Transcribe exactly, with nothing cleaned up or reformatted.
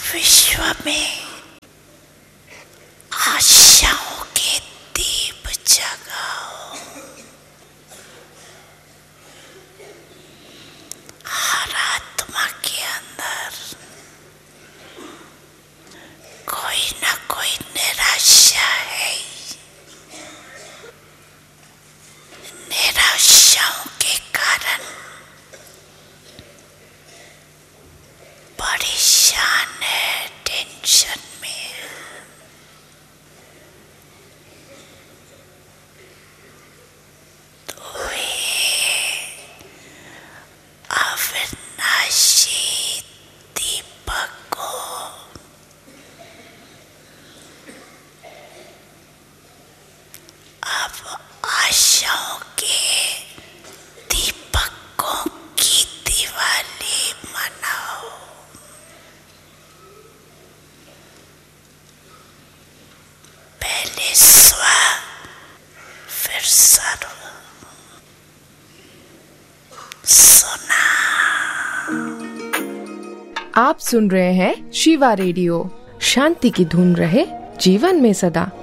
विश्व में आशाओं के दीप जगाओ। हर आत्मा के अंदर कोई ना कोई निराशा है। निराशाओं के कारण परेशान है, टेंशन में है। तो ये अविनाशी दीपक को अब आशाओं के दीपकों की दिवाली मनाओ। पहले स्व फिर सर्व। सुना। आप सुन रहे हैं शिवा रेडियो। शांति की धुन रहे जीवन में सदा।